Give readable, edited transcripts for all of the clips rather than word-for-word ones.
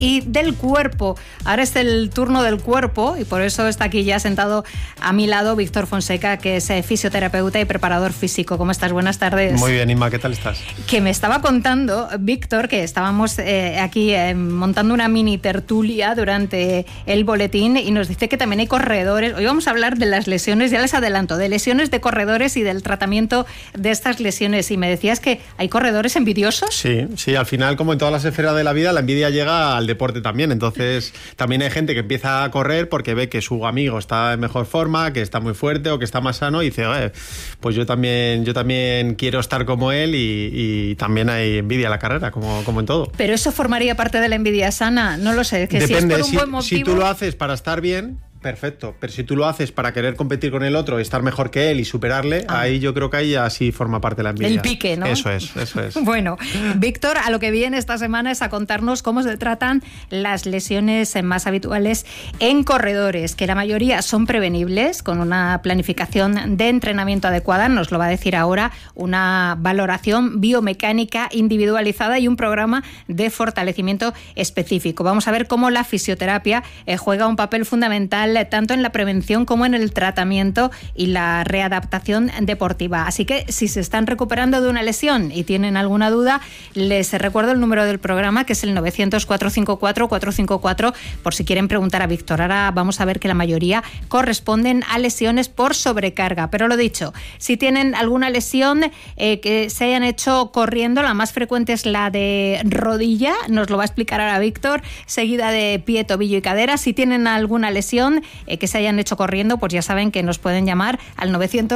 y del cuerpo. Ahora es el turno del cuerpo y por eso está aquí ya sentado a mi lado Víctor Fonseca, que es fisioterapeuta y preparador físico. ¿Cómo estás? Buenas tardes. Muy bien, Inma, ¿qué tal estás? Que me estaba contando, Víctor, que estábamos aquí montando una mini tertulia durante el boletín y nos dice que también hay corredores. Hoy vamos a hablar de las lesiones, ya les adelanto, de lesiones de corredores y del tratamiento de estas lesiones. Y me decías que hay corredores envidiosos. Sí, al final, como en todas las esferas de la vida, la envidia llega al deporte también. Entonces, también hay gente que empieza a correr porque ve que su amigo está en mejor forma, que está muy fuerte o que está más sano y dice, pues yo también quiero estar como él y también hay envidia en la carrera, como en todo. Pero eso formaría parte de la envidia sana, no lo sé. Que depende, si es por un buen motivo... si tú lo haces para estar bien... Perfecto, pero si tú lo haces para querer competir con el otro, estar mejor que él y superarle, ahí yo creo que ahí ya sí forma parte de la envidia. El pique, ¿no? Eso es. Bueno, Víctor, a lo que viene esta semana es a contarnos cómo se tratan las lesiones más habituales en corredores, que la mayoría son prevenibles con una planificación de entrenamiento adecuada, nos lo va a decir ahora, una valoración biomecánica individualizada y un programa de fortalecimiento específico. Vamos a ver cómo la fisioterapia juega un papel fundamental tanto en la prevención como en el tratamiento y la readaptación deportiva. Así que si se están recuperando de una lesión y tienen alguna duda, les recuerdo el número del programa, que es el 900-454-454, por si quieren preguntar a Víctor. Ahora vamos a ver que la mayoría corresponden a lesiones por sobrecarga. Pero lo dicho, si tienen alguna lesión que se hayan hecho corriendo, la más frecuente es la de rodilla, nos lo va a explicar ahora Víctor, seguida de pie, tobillo y cadera. Si tienen alguna lesión que se hayan hecho corriendo, pues ya saben que nos pueden llamar al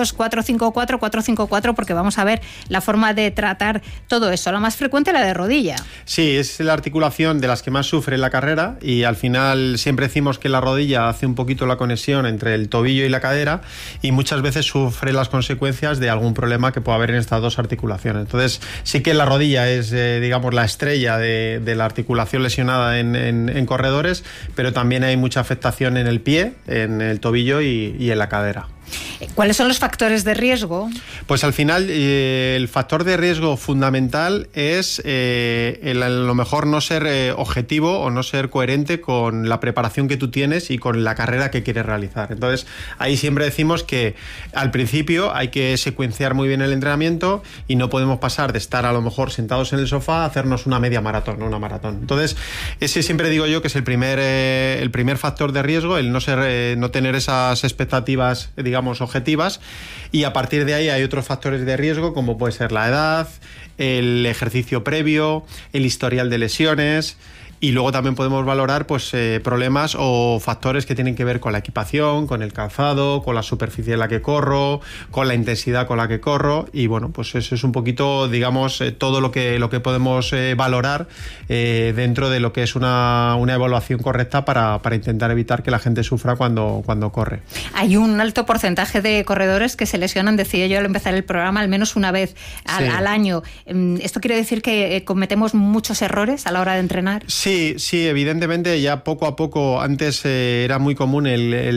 900-454-454 porque vamos a ver la forma de tratar todo eso. La más frecuente, la de rodilla. Sí, es la articulación de las que más sufre en la carrera y al final siempre decimos que la rodilla hace un poquito la conexión entre el tobillo y la cadera y muchas veces sufre las consecuencias de algún problema que pueda haber en estas dos articulaciones. Entonces sí que la rodilla es digamos la estrella de la articulación lesionada en corredores, pero también hay mucha afectación en el pie, en el tobillo y en la cadera. ¿Cuáles son los factores de riesgo? Pues al final el factor de riesgo fundamental es a lo mejor no ser objetivo o no ser coherente con la preparación que tú tienes y con la carrera que quieres realizar. Entonces ahí siempre decimos que al principio hay que secuenciar muy bien el entrenamiento y no podemos pasar de estar a lo mejor sentados en el sofá a hacernos una media maratón o una maratón. Entonces ese siempre digo yo que es el primer factor de riesgo, el no tener esas expectativas, digamos, objetivas, y a partir de ahí hay otros factores de riesgo como puede ser la edad, el ejercicio previo, el historial de lesiones. Y luego también podemos valorar problemas o factores que tienen que ver con la equipación, con el calzado, con la superficie en la que corro, con la intensidad con la que corro. Y bueno, pues eso es un poquito, digamos, todo lo que podemos valorar dentro de lo que es una evaluación correcta para intentar evitar que la gente sufra cuando corre. Hay un alto porcentaje de corredores que se lesionan, decía yo al empezar el programa, al menos una vez al año. ¿Esto quiere decir que cometemos muchos errores a la hora de entrenar? Sí, evidentemente ya poco a poco. Antes era muy común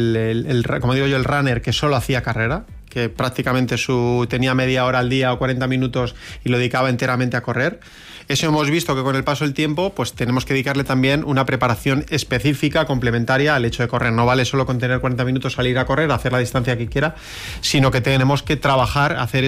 como digo yo, el runner que solo hacía carrera, que prácticamente tenía media hora al día o 40 minutos y lo dedicaba enteramente a correr. Eso hemos visto que con el paso del tiempo pues tenemos que dedicarle también una preparación específica, complementaria al hecho de correr. No vale solo con tener 40 minutos salir a correr, hacer la distancia que quiera, sino que tenemos que trabajar, hacer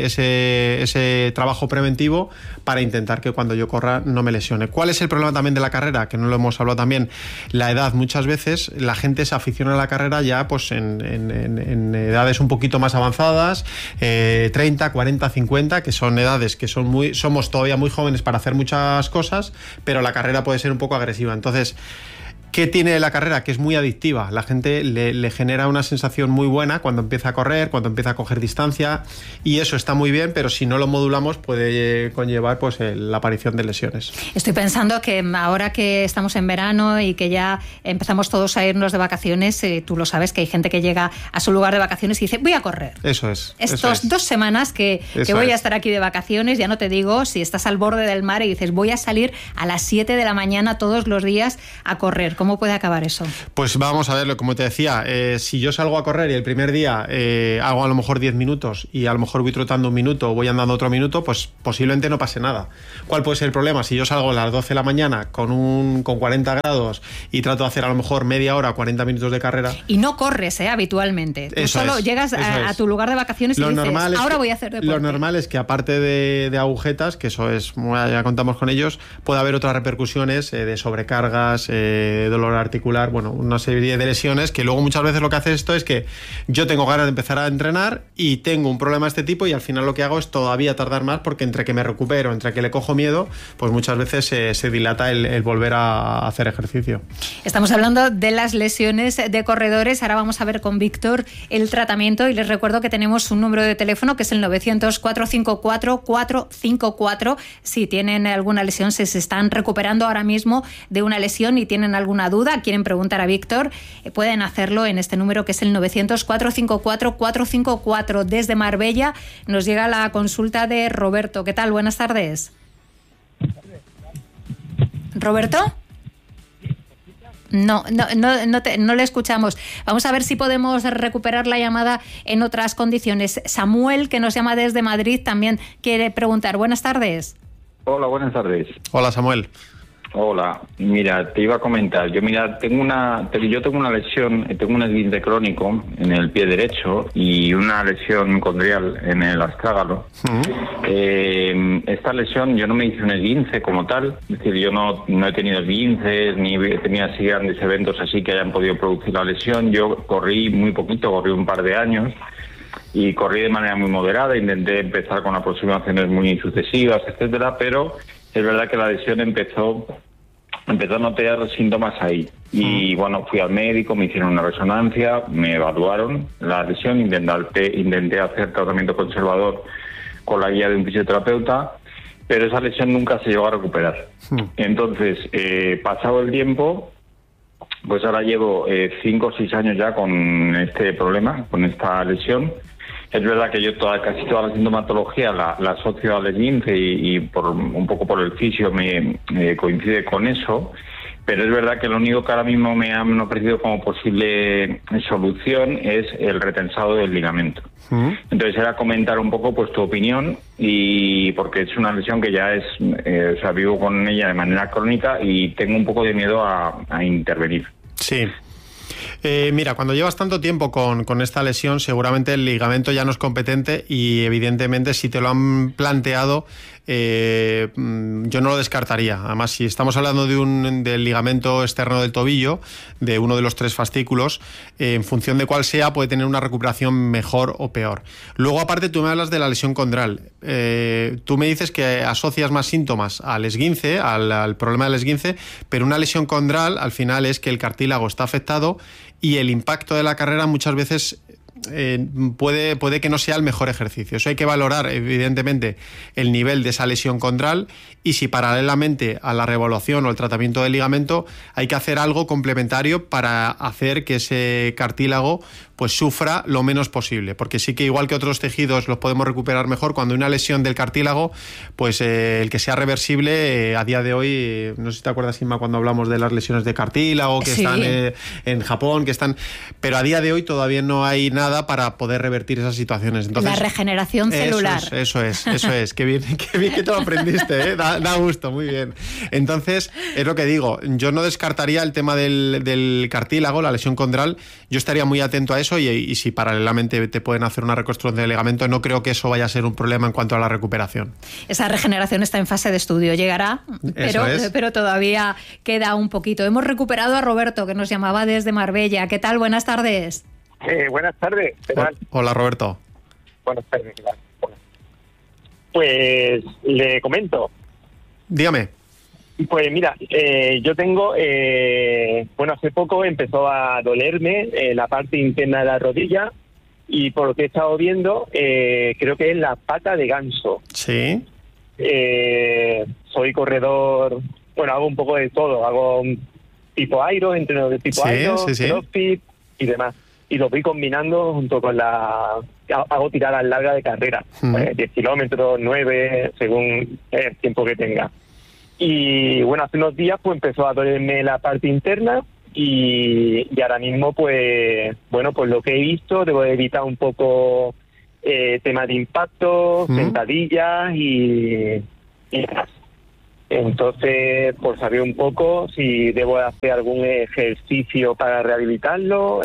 ese trabajo preventivo para intentar que cuando yo corra no me lesione. ¿Cuál es el problema también de la carrera? Que no lo hemos hablado también. La edad. Muchas veces la gente se aficiona a la carrera ya pues en edades un poquito más avanzadas, 30, 40, 50, que son edades que somos todavía muy jóvenes para hacer muchas cosas, pero la carrera puede ser un poco agresiva. Entonces, ¿qué tiene la carrera? Que es muy adictiva. La gente le genera una sensación muy buena cuando empieza a correr, cuando empieza a coger distancia, y eso está muy bien, pero si no lo modulamos puede conllevar pues la aparición de lesiones. Estoy pensando que ahora que estamos en verano y que ya empezamos todos a irnos de vacaciones, tú lo sabes que hay gente que llega a su lugar de vacaciones y dice, voy a correr. Eso es. Estos 2 semanas que voy a estar aquí de vacaciones, ya no te digo si estás al borde del mar y dices, voy a salir a las 7 de la mañana todos los días a correr. ¿Cómo puede acabar eso? Pues vamos a verlo, como te decía, si yo salgo a correr y el primer día hago a lo mejor 10 minutos y a lo mejor voy trotando un minuto o voy andando otro minuto, pues posiblemente no pase nada. ¿Cuál puede ser el problema? Si yo salgo a las 12 de la mañana con 40 grados y trato de hacer a lo mejor media hora, 40 minutos de carrera... Y no corres habitualmente. Tú solo llegas a tu lugar de vacaciones y dices, ahora voy a hacer deporte. Lo normal es que aparte de agujetas, que eso es, ya contamos con ellos, puede haber otras repercusiones de sobrecargas, dolor articular, bueno, una serie de lesiones que luego muchas veces lo que hace esto es que yo tengo ganas de empezar a entrenar y tengo un problema de este tipo y al final lo que hago es todavía tardar más porque entre que me recupero, entre que le cojo miedo, pues muchas veces se dilata el volver a hacer ejercicio. Estamos hablando de las lesiones de corredores. Ahora vamos a ver con Víctor el tratamiento y les recuerdo que tenemos un número de teléfono que es el 900-454-454. Si tienen alguna lesión, si se están recuperando ahora mismo de una lesión y tienen alguna duda, quieren preguntar a Víctor, pueden hacerlo en este número que es el 900-454-454. Desde Marbella nos llega la consulta de Roberto. ¿Qué tal? Buenas tardes. ¿Roberto? No le escuchamos. Vamos a ver si podemos recuperar la llamada en otras condiciones. Samuel, que nos llama desde Madrid, también quiere preguntar. Buenas tardes. Hola, buenas tardes. Hola, Samuel. Hola, mira, te iba a comentar. Yo tengo una lesión, tengo un esguince crónico en el pie derecho y una lesión condrial en el astrágalo. Esta lesión, yo no me hice un esguince como tal, es decir, yo no he tenido esguinces ni he tenido así grandes eventos así que hayan podido producir la lesión. Yo corrí muy poquito, corrí un par de años y corrí de manera muy moderada, intenté empezar con aproximaciones muy sucesivas, etcétera, pero es verdad que la lesión empezó a notar síntomas ahí. Y bueno, fui al médico, me hicieron una resonancia, me evaluaron la lesión, intenté hacer tratamiento conservador con la guía de un fisioterapeuta, pero esa lesión nunca se llegó a recuperar. Entonces, pasado el tiempo, pues ahora llevo 5 o 6 años ya con este problema, con esta lesión. Es verdad que yo casi toda la sintomatología la asocio al esguince y un poco por el fisio me coincide con eso, pero es verdad que lo único que ahora mismo me han ofrecido como posible solución es el retensado del ligamento. Entonces era comentar un poco pues tu opinión, y porque es una lesión que ya es, vivo con ella de manera crónica y tengo un poco de miedo a intervenir. Sí. Mira, cuando llevas tanto tiempo con esta lesión, seguramente el ligamento ya no es competente y evidentemente si te lo han planteado, yo no lo descartaría. Además, si estamos hablando del ligamento externo del tobillo, de uno de los 3 fascículos, en función de cuál sea, puede tener una recuperación mejor o peor. Luego, aparte, tú me hablas de la lesión condral. Tú me dices que asocias más síntomas al esguince, al problema del esguince, pero una lesión condral al final es que el cartílago está afectado y el impacto de la carrera muchas veces puede que no sea el mejor ejercicio. Eso hay que valorar, evidentemente, el nivel de esa lesión condral y si paralelamente a la reevaluación o el tratamiento del ligamento hay que hacer algo complementario para hacer que ese cartílago pues sufra lo menos posible, porque sí que igual que otros tejidos los podemos recuperar mejor, cuando hay una lesión del cartílago, pues el que sea reversible, a día de hoy, no sé si te acuerdas, Inma, cuando hablamos de las lesiones de cartílago que están en Japón, pero a día de hoy todavía no hay nada para poder revertir esas situaciones. Entonces, la regeneración celular. Eso es. Qué bien que te lo aprendiste, ¿eh? Da gusto, muy bien. Entonces, es lo que digo, yo no descartaría el tema del cartílago, la lesión condral, yo estaría muy atento a eso y si paralelamente te pueden hacer una reconstrucción del ligamento, no creo que eso vaya a ser un problema en cuanto a la recuperación. Esa regeneración está en fase de estudio, llegará, pero todavía queda un poquito. Hemos recuperado a Roberto, que nos llamaba desde Marbella. ¿Qué tal? Buenas tardes. Buenas tardes. ¿Qué tal? Hola, Roberto. Buenas tardes. Pues le comento. Dígame. Pues mira, yo tengo, hace poco empezó a dolerme la parte interna de la rodilla y por lo que he estado viendo, creo que es la pata de ganso. Sí. Soy corredor, hago un poco de todo, hago tipo aero, entreno de tipo aero, crossfit y demás. Y lo voy combinando junto con hago tiradas largas de carrera, 10 kilómetros, 9, según el tiempo que tenga. Y hace unos días pues empezó a dolerme la parte interna y ahora mismo pues lo que he visto, debo evitar un poco tema de impacto, sentadillas y demás. Entonces, por saber un poco si debo hacer algún ejercicio para rehabilitarlo.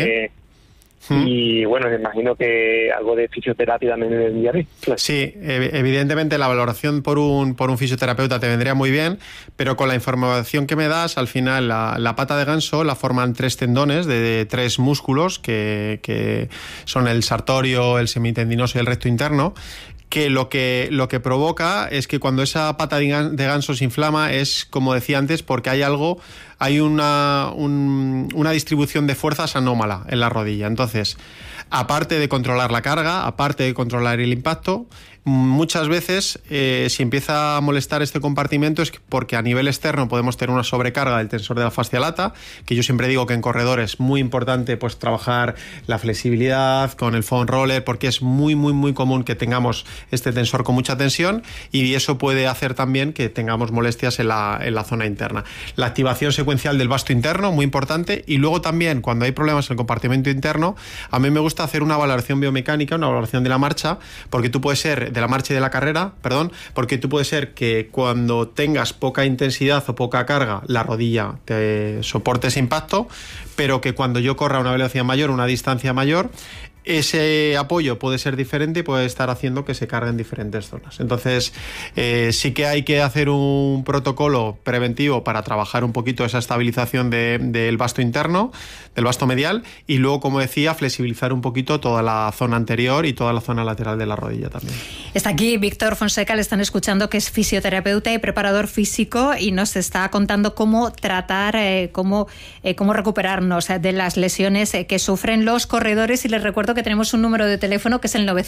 Y bueno, me imagino que algo de fisioterapia también me vendría bien. Claro. Sí, evidentemente la valoración por un fisioterapeuta te vendría muy bien, pero con la información que me das, al final la pata de ganso la forman 3 tendones de 3 músculos que son el sartorio, el semitendinoso y el recto interno, que lo que provoca es que cuando esa pata de ganso se inflama es, como decía antes, porque hay una distribución de fuerzas anómala en la rodilla. Entonces, aparte de controlar la carga, aparte de controlar el impacto, muchas veces si empieza a molestar este compartimento es porque a nivel externo podemos tener una sobrecarga del tensor de la fascia lata, que yo siempre digo que en corredor es muy importante pues trabajar la flexibilidad con el foam roller, porque es muy muy muy común que tengamos este tensor con mucha tensión, y eso puede hacer también que tengamos molestias en la zona interna. La activación secuencial del vasto interno, muy importante, y luego también cuando hay problemas en el compartimento interno, a mí me gusta hacer una valoración biomecánica, una valoración de la marcha, porque tú puedes ser de la marcha y de la carrera, porque tú puede ser que cuando tengas poca intensidad o poca carga, la rodilla te soporte ese impacto, pero que cuando yo corra a una velocidad mayor, una distancia mayor, ese apoyo puede ser diferente y puede estar haciendo que se cargue en diferentes zonas. Entonces, sí que hay que hacer un protocolo preventivo para trabajar un poquito esa estabilización del vasto interno, del vasto medial, y luego, como decía, flexibilizar un poquito toda la zona anterior y toda la zona lateral de la rodilla también. Está aquí Víctor Fonseca, le están escuchando, que es fisioterapeuta y preparador físico, y nos está contando cómo tratar, cómo recuperarnos de las lesiones que sufren los corredores. Y les recuerdo que tenemos un número de teléfono que es el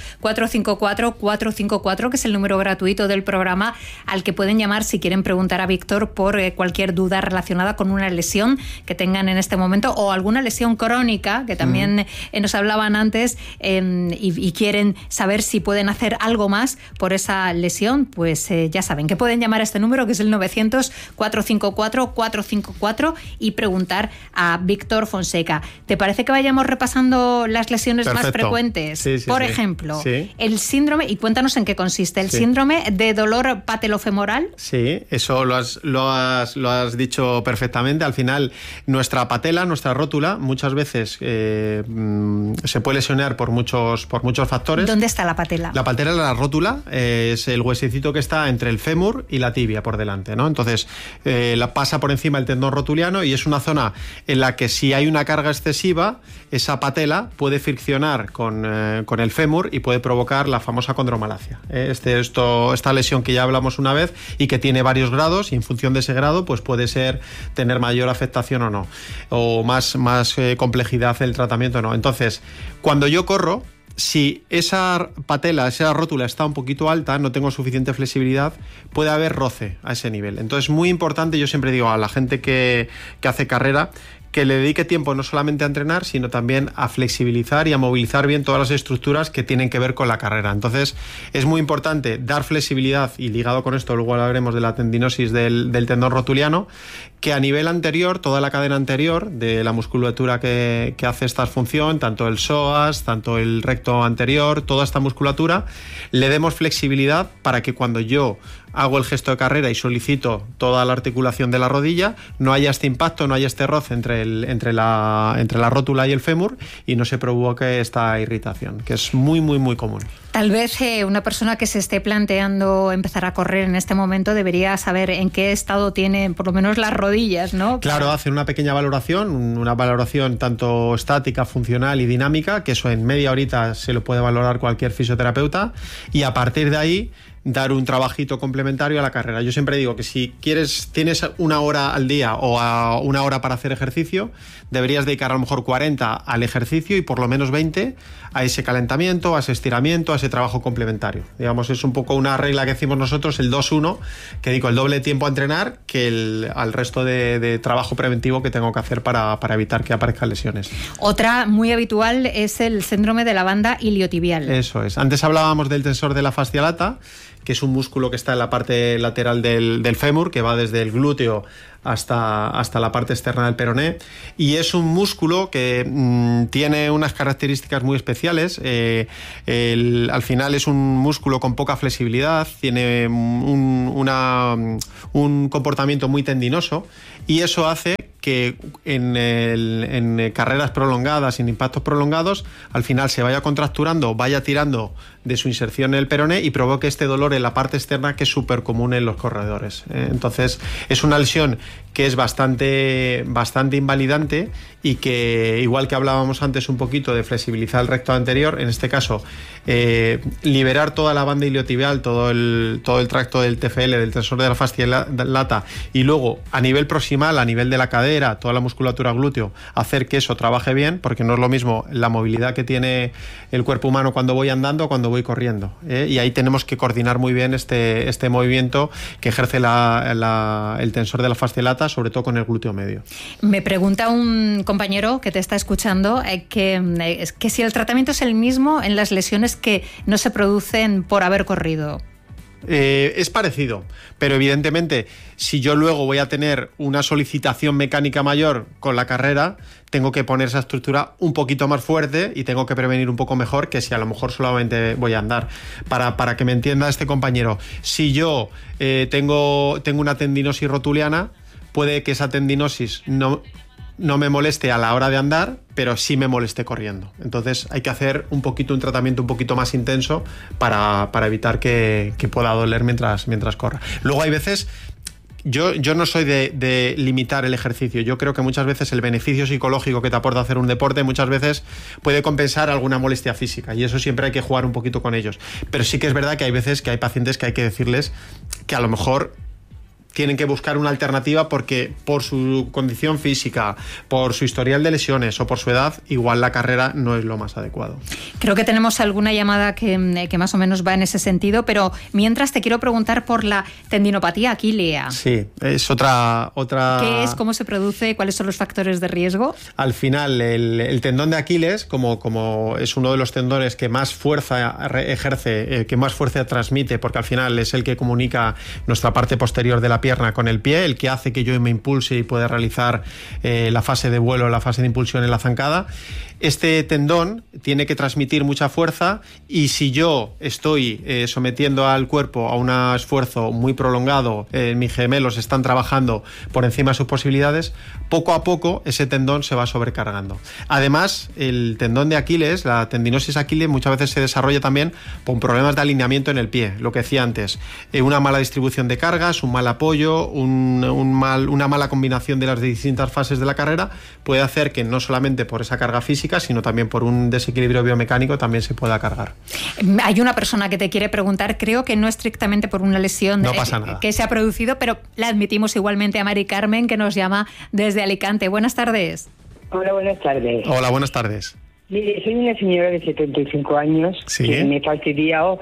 900-454-454, que es el número gratuito del programa al que pueden llamar si quieren preguntar a Víctor por cualquier duda relacionada con una lesión que tengan en este momento, o alguna lesión crónica que también nos hablaban antes, y quieren saber si pueden hacer algo más por esa lesión. Pues ya saben que pueden llamar a este número, que es el 900-454-454, y preguntar a Víctor Fonseca. ¿Te parece que vayamos repasando las lesiones más frecuentes? Sí, por ejemplo, el síndrome, y cuéntanos en qué consiste, el síndrome de dolor patelofemoral. Sí, eso lo has dicho perfectamente. Al final, nuestra patela, nuestra rótula, muchas veces se puede lesionar por muchos factores. ¿Dónde está la patela? La patela, la rótula, es el huesecito que está entre el fémur y la tibia por delante, ¿no? Entonces, la pasa por encima el tendón rotuliano, y es una zona en la que si hay una carga excesiva, esa patela puede friccionar con el fémur y puede provocar la famosa condromalacia. Esta lesión que ya hablamos una vez y que tiene varios grados, y en función de ese grado pues puede tener mayor afectación o no, o más complejidad del tratamiento o no. Entonces, cuando yo corro, si esa patela, esa rótula está un poquito alta, no tengo suficiente flexibilidad, puede haber roce a ese nivel. Entonces, muy importante, yo siempre digo a la gente que hace carrera, que le dedique tiempo no solamente a entrenar, sino también a flexibilizar y a movilizar bien todas las estructuras que tienen que ver con la carrera. Entonces, es muy importante dar flexibilidad, y ligado con esto, luego hablaremos de la tendinosis del tendón rotuliano, que a nivel anterior, toda la cadena anterior de la musculatura que hace esta función, tanto el psoas, tanto el recto anterior, toda esta musculatura, le demos flexibilidad para que cuando yo hago el gesto de carrera y solicito toda la articulación de la rodilla, no haya este impacto, no haya este roce entre la rótula y el fémur, y no se provoque esta irritación, que es muy, muy, muy común. Tal vez una persona que se esté planteando empezar a correr en este momento debería saber en qué estado tiene por lo menos las rodillas, ¿no? Claro, hacer una pequeña valoración tanto estática, funcional y dinámica, que eso en media horita se lo puede valorar cualquier fisioterapeuta, y a partir de ahí dar un trabajito complementario a la carrera. Yo siempre digo que si tienes una hora al día o una hora para hacer ejercicio, deberías dedicar a lo mejor 40 al ejercicio y por lo menos 20 a ese calentamiento, a ese estiramiento, a ese trabajo complementario. Digamos, es un poco una regla que decimos nosotros, el 2-1, que digo el doble de tiempo a entrenar que al resto de trabajo preventivo que tengo que hacer para evitar que aparezcan lesiones. Otra muy habitual es el síndrome de la banda iliotibial. Eso es. Antes hablábamos del tensor de la fascia lata, que es un músculo que está en la parte lateral del fémur, que va desde el glúteo hasta la parte externa del peroné, y es un músculo que tiene unas características muy especiales. Al final es un músculo con poca flexibilidad, tiene un comportamiento muy tendinoso, y eso hace que en carreras prolongadas, en impactos prolongados, al final se vaya contracturando, vaya tirando de su inserción en el peroné y provoque este dolor en la parte externa, que es súper común en los corredores. Entonces es una lesión que es bastante invalidante, y que, igual que hablábamos antes un poquito de flexibilizar el recto anterior, en este caso liberar toda la banda iliotibial, todo el tracto del TFL, del tensor de la fascia lata, y luego a nivel proximal, a nivel de la cadera, toda la musculatura glúteo, hacer que eso trabaje bien, porque no es lo mismo la movilidad que tiene el cuerpo humano cuando voy andando o cuando voy corriendo, y ahí tenemos que coordinar muy bien este movimiento que ejerce el tensor de la fascia lata, sobre todo con el glúteo medio. Me pregunta un compañero que te está escuchando que si el tratamiento es el mismo en las lesiones que no se producen por haber corrido. Es parecido, pero evidentemente si yo luego voy a tener una solicitación mecánica mayor con la carrera, tengo que poner esa estructura un poquito más fuerte y tengo que prevenir un poco mejor que si a lo mejor solamente voy a andar. Para que me entienda este compañero, si yo tengo una tendinosis rotuliana, puede que esa tendinosis no me moleste a la hora de andar, pero sí me moleste corriendo. Entonces hay que hacer un tratamiento un poquito más intenso para evitar que pueda doler mientras corra. Luego hay veces, yo no soy de limitar el ejercicio. Yo creo que muchas veces el beneficio psicológico que te aporta hacer un deporte muchas veces puede compensar alguna molestia física, y eso siempre hay que jugar un poquito con ellos. Pero sí que es verdad que hay veces que hay pacientes que hay que decirles que a lo mejor tienen que buscar una alternativa, porque por su condición física, por su historial de lesiones o por su edad, igual la carrera no es lo más adecuado. Creo que tenemos alguna llamada que más o menos va en ese sentido, pero mientras te quiero preguntar por la tendinopatía aquilea. Sí, es otra... ¿Qué es? ¿Cómo se produce? ¿Cuáles son los factores de riesgo? Al final, el tendón de Aquiles, como es uno de los tendones que más fuerza ejerce, que más fuerza transmite, porque al final es el que comunica nuestra parte posterior de la pierna con el pie, el que hace que yo me impulse y pueda realizar la fase de vuelo, la fase de impulsión en la zancada. Este tendón tiene que transmitir mucha fuerza, y si yo estoy sometiendo al cuerpo a un esfuerzo muy prolongado, mis gemelos están trabajando por encima de sus posibilidades, poco a poco ese tendón se va sobrecargando. Además, el tendón de Aquiles, la tendinosis Aquiles, muchas veces se desarrolla también con problemas de alineamiento en el pie, lo que decía antes, una mala distribución de cargas, un mal apoyo, una mala combinación de las distintas fases de la carrera puede hacer que no solamente por esa carga física, sino también por un desequilibrio biomecánico también se pueda cargar. Hay una persona que te quiere preguntar, creo que no estrictamente por una lesión no pasa nada, que se ha producido, pero la admitimos igualmente a Mari Carmen, que nos llama desde Alicante. Buenas tardes. Hola, buenas tardes. Hola, buenas tardes. Mire, soy una señora de 75 años, ¿sí?, que me he fastidiado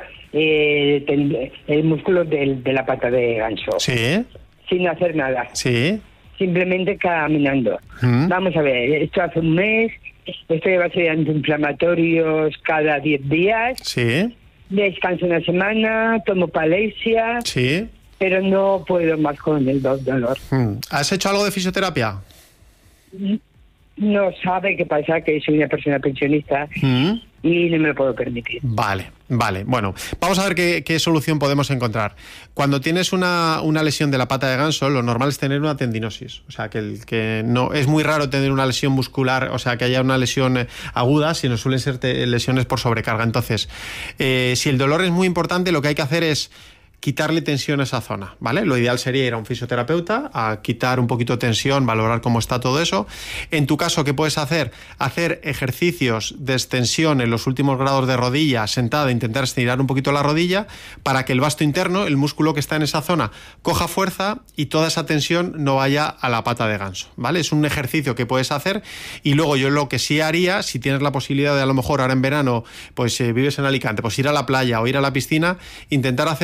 el músculo de la pata de ganso. Sí. Sin hacer nada. Sí. Simplemente caminando. Vamos a ver, esto hace un mes, estoy a base de antiinflamatorios cada 10 días. Sí. Descanso una semana, tomo Palesia. Sí. Pero no puedo más con el dolor. ¿Has hecho algo de fisioterapia? No sabe qué pasa, que soy una persona pensionista y no me lo puedo permitir. Vale. Bueno, vamos a ver qué solución podemos encontrar. Cuando tienes una lesión de la pata de ganso, lo normal es tener una tendinosis. O sea, que no es muy raro tener una lesión muscular, o sea, que haya una lesión aguda, sino suelen ser lesiones por sobrecarga. Entonces, si el dolor es muy importante, lo que hay que hacer es quitarle tensión a esa zona, ¿vale? Lo ideal sería ir a un fisioterapeuta a quitar un poquito de tensión, valorar cómo está todo eso. En tu caso, ¿qué puedes hacer? Hacer ejercicios de extensión en los últimos grados de rodilla, sentada, intentar estirar un poquito la rodilla para que el vasto interno, el músculo que está en esa zona, coja fuerza y toda esa tensión no vaya a la pata de ganso, ¿vale? Es un ejercicio que puedes hacer, y luego yo lo que sí haría, si tienes la posibilidad de, a lo mejor ahora en verano, pues vives en Alicante, pues ir a la playa o ir a la piscina, intentar hacer ejercicios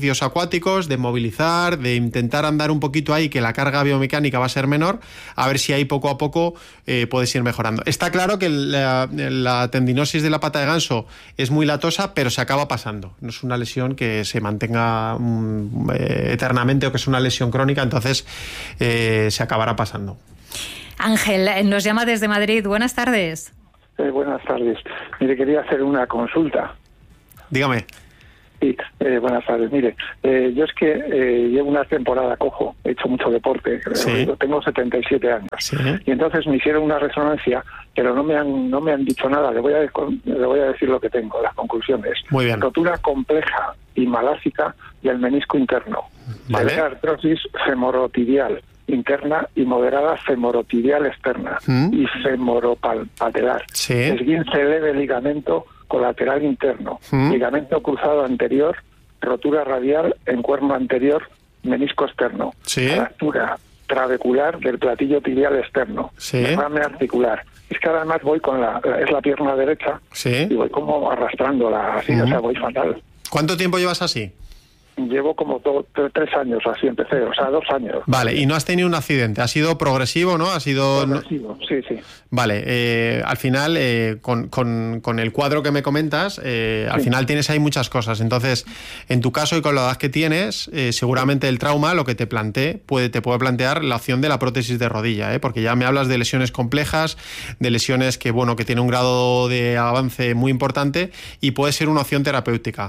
ejercicios acuáticos, de movilizar, de intentar andar un poquito ahí, que la carga biomecánica va a ser menor, a ver si ahí poco a poco puedes ir mejorando. Está claro que la tendinosis de la pata de ganso es muy latosa, pero se acaba pasando. No es una lesión que se mantenga eternamente o que es una lesión crónica, entonces se acabará pasando. Ángel nos llama desde Madrid. Buenas tardes. Buenas tardes. Mire, quería hacer una consulta. Dígame. Sí, buenas tardes. Mire, yo es que llevo una temporada cojo, he hecho mucho deporte, sí. Tengo 77 años. Sí. Y entonces me hicieron una resonancia, pero no me han dicho nada. Le voy a decir lo que tengo, las conclusiones. Muy bien. Rotura compleja y malásica del menisco interno. Vale. Severa artrosis femorotibial interna y moderada femorotibial externa y femoropatelar. Sí. Esguince leve ligamento colateral interno, ligamento cruzado anterior, rotura radial en cuerno anterior, menisco externo, sí. Fractura trabecular del platillo tibial externo, derrame articular. Es que además voy es la pierna derecha, sí. Y voy como arrastrándola así, o sea, voy fatal. ¿Cuánto tiempo llevas así? Llevo como 3 años, así empecé, o sea, 2 años. Vale, y no has tenido un accidente, ha sido progresivo, ¿no? Ha sido progresivo, sí. Vale, al final, con el cuadro que me comentas, al final tienes ahí muchas cosas. Entonces, en tu caso y con la edad que tienes, seguramente el trauma, lo que te plantee, te puede plantear la opción de la prótesis de rodilla, porque ya me hablas de lesiones complejas, de lesiones que tienen un grado de avance muy importante y puede ser una opción terapéutica.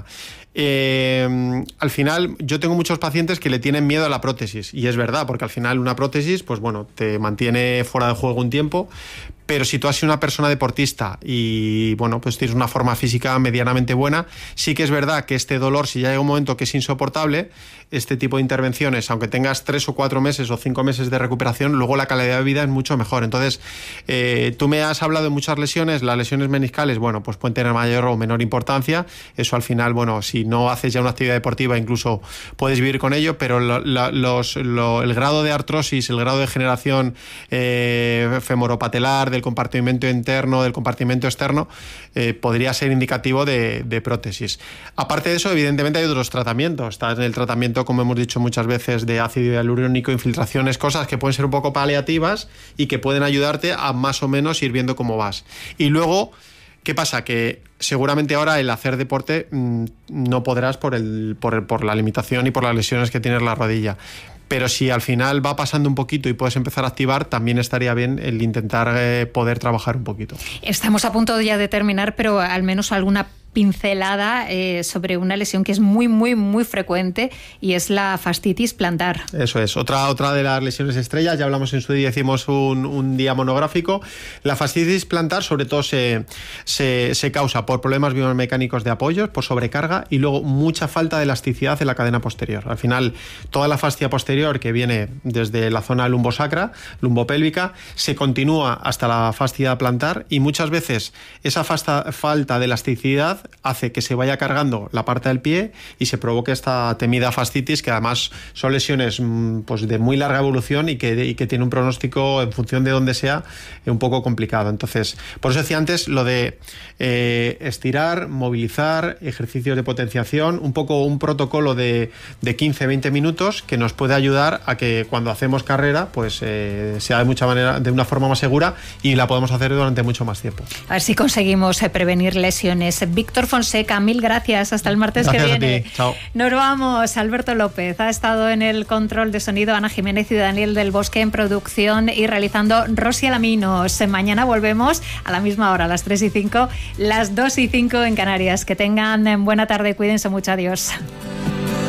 Al final yo tengo muchos pacientes que le tienen miedo a la prótesis y es verdad, porque al final una prótesis te mantiene fuera de juego un tiempo, pero si tú has sido una persona deportista y pues tienes una forma física medianamente buena, sí que es verdad que este dolor, si ya llega un momento que es insoportable, este tipo de intervenciones, aunque tengas 3 o 4 meses o 5 meses de recuperación, luego la calidad de vida es mucho mejor. Entonces, tú me has hablado de muchas lesiones, las lesiones meniscales, pues pueden tener mayor o menor importancia, eso al final, si no haces ya una actividad deportiva, incluso puedes vivir con ello, pero el grado de artrosis, el grado de degeneración femoropatelar, del compartimento interno, del compartimento externo, podría ser indicativo de prótesis. Aparte de eso, evidentemente hay otros tratamientos. Está en el tratamiento, como hemos dicho muchas veces, de ácido hialurónico, infiltraciones, cosas que pueden ser un poco paliativas y que pueden ayudarte a más o menos ir viendo cómo vas. Y luego, ¿qué pasa? Que seguramente ahora el hacer deporte no podrás por la limitación y por las lesiones que tienes la rodilla. Pero si al final va pasando un poquito y puedes empezar a activar, también estaría bien el intentar poder trabajar un poquito. Estamos a punto ya de terminar, pero al menos alguna pincelada sobre una lesión que es muy, muy, muy frecuente y es la fascitis plantar. Eso es, otra de las lesiones estrellas, ya hablamos en su día, hicimos un día monográfico. La fascitis plantar sobre todo se causa por problemas biomecánicos de apoyos, por sobrecarga y luego mucha falta de elasticidad en la cadena posterior. Al final, toda la fascia posterior que viene desde la zona lumbosacra, lumbopélvica, se continúa hasta la fascia plantar y muchas veces esa falta de elasticidad hace que se vaya cargando la parte del pie y se provoque esta temida fascitis, que además son lesiones de muy larga evolución y que tiene un pronóstico, en función de dónde sea, un poco complicado. Entonces, por eso decía antes lo de estirar, movilizar, ejercicios de potenciación, un poco un protocolo de 15-20 minutos que nos puede ayudar a que cuando hacemos carrera sea de una forma más segura y la podemos hacer durante mucho más tiempo. A ver si conseguimos prevenir lesiones. Víctor Fonseca, mil gracias. Hasta el martes que viene. A ti. Chao. Nos vamos. Alberto López ha estado en el control de sonido, Ana Jiménez y Daniel del Bosque en producción y realizando Rosy Alaminos. Mañana volvemos a la misma hora, a las 3:05, las 2:05 en Canarias. Que tengan buena tarde. Cuídense mucho. Adiós.